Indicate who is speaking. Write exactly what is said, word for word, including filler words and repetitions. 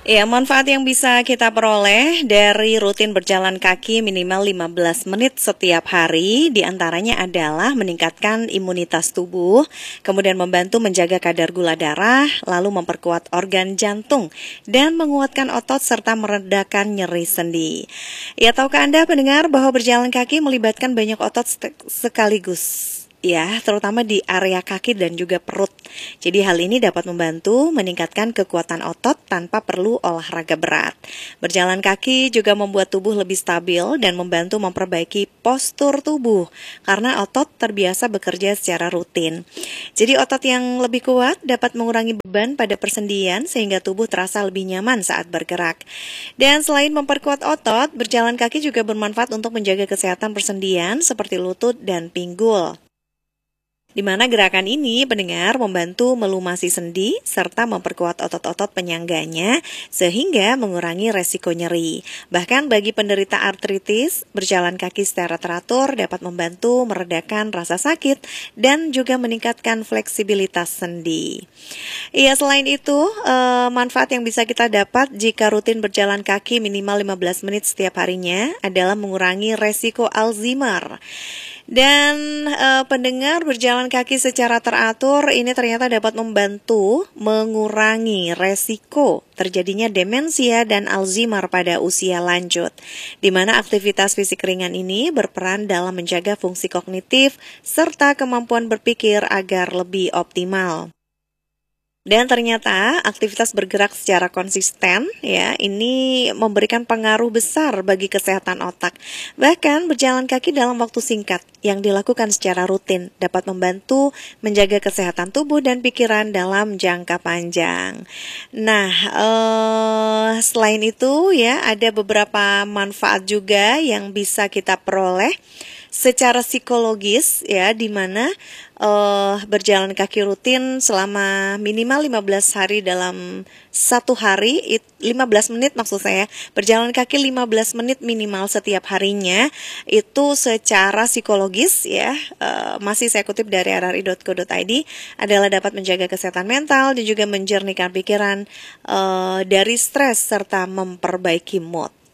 Speaker 1: Ya, manfaat yang bisa kita peroleh dari rutin berjalan kaki minimal lima belas menit setiap hari diantaranya adalah meningkatkan imunitas tubuh, kemudian membantu menjaga kadar gula darah, lalu memperkuat organ jantung, dan menguatkan otot serta meredakan nyeri sendi. Ya, tahukah Anda pendengar bahwa berjalan kaki melibatkan banyak otot sekaligus? Ya, terutama di area kaki dan juga perut. Jadi hal ini dapat membantu meningkatkan kekuatan otot tanpa perlu olahraga berat. Berjalan kaki juga membuat tubuh lebih stabil dan membantu memperbaiki postur tubuh karena otot terbiasa bekerja secara rutin. Jadi otot yang lebih kuat dapat mengurangi beban pada persendian sehingga tubuh terasa lebih nyaman saat bergerak. Dan selain memperkuat otot, berjalan kaki juga bermanfaat untuk menjaga kesehatan persendian seperti lutut dan pinggul. Di mana gerakan ini pendengar membantu melumasi sendi serta memperkuat otot-otot penyangganya sehingga mengurangi resiko nyeri. Bahkan bagi penderita artritis, berjalan kaki secara teratur dapat membantu meredakan rasa sakit dan juga meningkatkan fleksibilitas sendi. Iya, selain itu, eh, manfaat yang bisa kita dapat jika rutin berjalan kaki minimal lima belas menit setiap harinya adalah mengurangi resiko Alzheimer. Dan e, pendengar berjalan kaki secara teratur ini ternyata dapat membantu mengurangi resiko terjadinya demensia dan Alzheimer pada usia lanjut, di mana aktivitas fisik ringan ini berperan dalam menjaga fungsi kognitif serta kemampuan berpikir agar lebih optimal. Dan ternyata aktivitas bergerak secara konsisten ya ini memberikan pengaruh besar bagi kesehatan otak. Bahkan berjalan kaki dalam waktu singkat yang dilakukan secara rutin dapat membantu menjaga kesehatan tubuh dan pikiran dalam jangka panjang. Nah, eh, selain itu ya ada beberapa manfaat juga yang bisa kita peroleh secara psikologis ya, di mana uh, berjalan kaki rutin selama minimal lima belas hari dalam satu hari, it, lima belas menit maksud saya, berjalan kaki lima belas menit minimal setiap harinya, itu secara psikologis ya, uh, masih saya kutip dari r r i dot co dot i d, adalah dapat menjaga kesehatan mental dan juga menjernihkan pikiran uh, dari stres serta memperbaiki mood.